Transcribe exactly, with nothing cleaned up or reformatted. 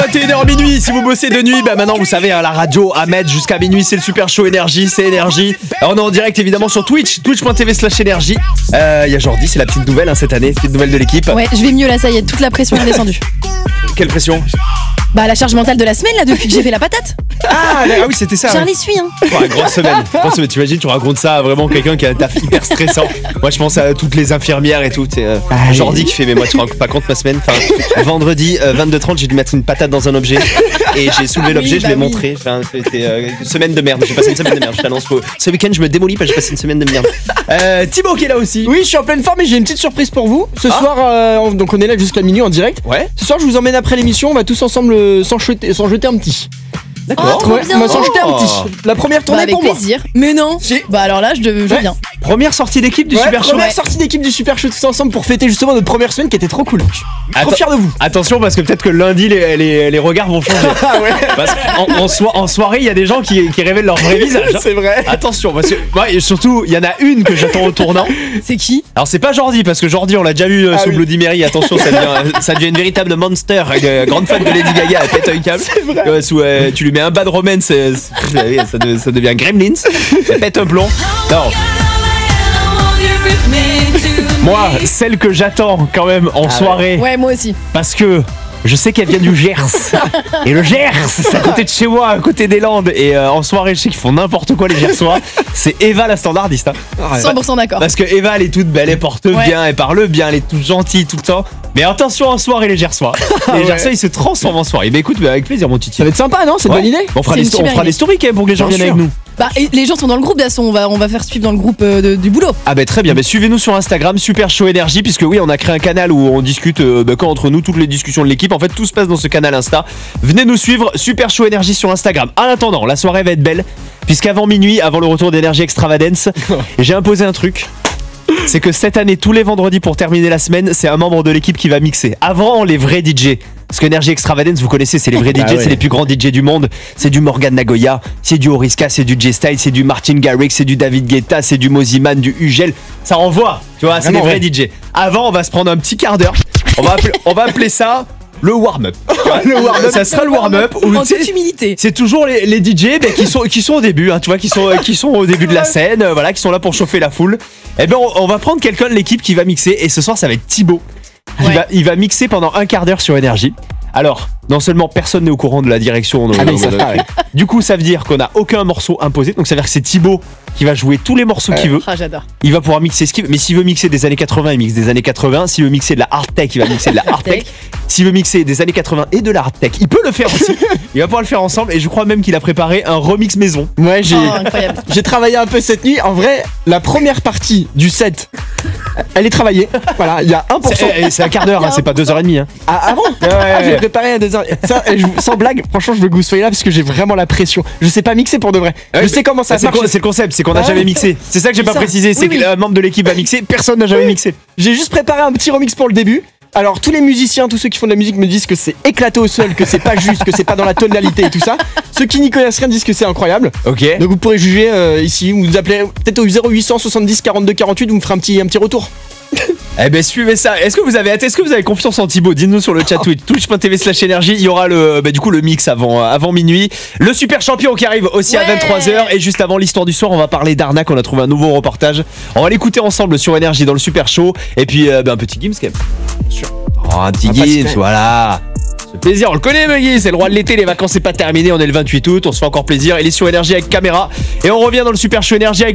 vingt et une heures minuit, si vous bossez de nuit, bah maintenant vous savez, hein, la radio à mettre jusqu'à minuit, c'est le super show énergie, c'est énergie. Alors, on est en direct évidemment sur Twitch, twitch.tv slash énergie. Il euh, y a Jordi, c'est la petite nouvelle hein, cette année, petite nouvelle de l'équipe. Ouais, je vais mieux là, ça y est, toute la pression est descendue. Quelle pression? Bah la charge mentale de la semaine là, depuis que j'ai fait la patate. Ah, ah oui, c'était ça. Charlie suit hein. Ouais, grosse semaine. Grosse semaine. T'imagines, tu racontes ça à vraiment quelqu'un qui a un taf hyper stressant. Moi, je pense à toutes les infirmières et tout. Euh, ah, Jordi qui fait, mais moi, tu te rends pas compte ma semaine. Enfin, vendredi euh, vingt-deux trente, j'ai dû mettre une patate dans un objet et j'ai soulevé l'objet, oui, bah je l'ai oui. montré. Enfin, c'était euh, une semaine de merde. J'ai passé une semaine de merde. Je t'annonce. Ce week-end, je me démolis parce que j'ai passé une semaine de merde. Euh, Thibaut qui est là aussi. Oui, je suis en pleine forme et j'ai une petite surprise pour vous. Ce ah. soir, euh, donc on est là jusqu'à minuit en direct. Ouais. Ce soir, je vous emmène après l'émission. On va tous ensemble euh, s'en jeter, s'en jeter un petit. D'accord. Oh, ouais, on va s'en jeter un petit. La première tournée bah, pour plaisir. moi. Mais non. Si. Bah alors là, je, de, je ouais. viens. Première sortie d'équipe du ouais, Super Show. Première ouais. sortie d'équipe du Super Show tous ensemble pour fêter justement notre première semaine qui était trop cool. Je suis Atten- trop fier de vous. Attention parce que peut-être que lundi les, les, les regards vont changer. Ah ouais. Parce qu'en en, so- en soirée, il y a des gens qui, qui révèlent leur vrai visage. Hein. C'est vrai. Attention parce que ouais, et surtout, il y en a une que j'attends au tournant. C'est qui? Alors c'est pas Jordi parce que Jordi on l'a déjà vu euh, ah sous oui. Bloody Mary. Attention, ça devient, ça devient une véritable monster. Euh, grande fan de Lady Gaga, elle pète un câble. C'est vrai. Euh, sous, euh, tu lui mets un bad romance, c'est, c'est, ça, de, ça devient Gremlins. Elle pète un plomb. Non. Moi, celle que j'attends quand même en ah soirée. Ouais. ouais, moi aussi. Parce que je sais qu'elle vient du Gers. Et le Gers, c'est à côté de chez moi, à côté des Landes. Et euh, en soirée, je sais qu'ils font n'importe quoi les Gersois. C'est Eva la standardiste. Hein. cent pour cent d'accord. Parce que Eva, elle est toute belle, elle porte ouais. bien, elle parle bien, elle est toute gentille tout le temps. Mais attention en soirée les Gersois. Les ouais. Gersois ils se transforment en soirée. Mais écoute, bah, avec plaisir mon titi. Ça va être sympa non? C'est une ouais. bonne idée. On fera, des, on fera des stories quand même pour que les gens bien viennent sûr. avec nous. Bah et les gens sont dans le groupe d'assaut, on va, on va faire suivre dans le groupe euh, de, du boulot. Ah bah très bien, bah, suivez-nous sur Instagram, Super Show Énergie, puisque oui on a créé un canal où on discute euh, bah, quand entre nous, toutes les discussions de l'équipe. En fait tout se passe dans ce canal Insta. Venez nous suivre, Super Show Énergie sur Instagram. En attendant, la soirée va être belle, puisqu'avant minuit, avant le retour d'Énergie Extravagance, j'ai imposé un truc. C'est que cette année, tous les vendredis pour terminer la semaine, c'est un membre de l'équipe qui va mixer. Avant, les vrais D J. Parce que Energy Extravagance, vous connaissez, c'est les vrais D J, ah ouais. c'est les plus grands D J du monde. C'est du Morgan Nagoya, c'est du Oriska, c'est du J-Style, c'est du Martin Garrix, c'est du David Guetta, c'est du Moziman, du Ugel. Ça envoie, tu vois, c'est les vrais ouais. D J. Avant, on va se prendre un petit quart d'heure. On va appeler, on va appeler ça le warm-up. Le warm-up, ça sera le warm-up. Où, en toute humilité. C'est toujours les, les D J bah, qui, sont, qui sont au début, hein, tu vois, qui sont, qui sont au début de la scène, euh, voilà, qui sont là pour chauffer la foule. Et ben on, on va prendre quelqu'un de l'équipe qui va mixer. Et ce soir, ça va être Thibaut. Il, ouais. va, il va mixer pendant un quart d'heure sur Énergie. Alors, non seulement personne n'est au courant de la direction, on, ah, on, on, on, du coup ça veut dire qu'on n'a aucun morceau imposé, donc ça veut dire que c'est Thibaut qui va jouer tous les morceaux ouais. qu'il veut. Ah, j'adore. Il va pouvoir mixer ce qu'il veut, mais s'il veut mixer des années quatre-vingts, il mixe des années quatre-vingts. S'il veut mixer de la hard tech, il va mixer de la hard tech. S'il veut mixer des années quatre-vingts et de la hard tech, il peut le faire aussi. Il va pouvoir le faire ensemble et je crois même qu'il a préparé un remix maison. Ouais, j'ai, oh, j'ai travaillé un peu cette nuit. En vrai, la première partie du set, elle est travaillée. Voilà, il y a un pour cent. C'est, c'est un quart d'heure, hein, c'est pas deux heures et demie. Hein. Ah, ah bon ouais, ouais, j'ai préparé à deux heures. Ça, je, sans blague, franchement, je veux que vous soyez là parce que j'ai vraiment la pression. Je sais pas mixer pour de vrai. Ouais, je sais comment ça c'est marche. Le, c'est le concept, c'est qu'on n'a ah, jamais mixé. C'est ça que j'ai pas ça. précisé, c'est oui, que oui. le membre de l'équipe va mixer, personne n'a jamais oui. mixé. J'ai juste préparé un petit remix pour le début. Alors tous les musiciens, tous ceux qui font de la musique me disent que c'est éclaté au sol, que c'est pas juste, que c'est pas dans la tonalité et tout ça. Ceux qui n'y connaissent rien disent que c'est incroyable. Ok. Donc vous pourrez juger euh, ici, vous nous appelez peut-être au zéro huit cent soixante-dix quarante-deux quarante-huit, vous me ferez un petit, un petit retour. Eh ben suivez ça. Est-ce que vous avez hâte, est-ce que vous avez confiance en Thibaut? Dites-nous sur le chat Twitch, twitch.tv slash énergie. Il y aura le, bah, du coup le mix avant, avant minuit. Le super champion qui arrive aussi ouais. à vingt-trois heures. Et juste avant l'histoire du soir, on va parler d'arnaque. On a trouvé un nouveau reportage. On va l'écouter ensemble sur Énergie dans le super show. Et puis euh, bah, un petit Gims quand même. Bien sûr. Oh, un petit Gims, voilà. Ce plaisir, on le connaît Meggy, c'est le roi de l'été, les vacances c'est pas terminé, on est le vingt-huit août, on se fait encore plaisir. Il est sur Énergie avec caméra. Et on revient dans le super show Énergie avec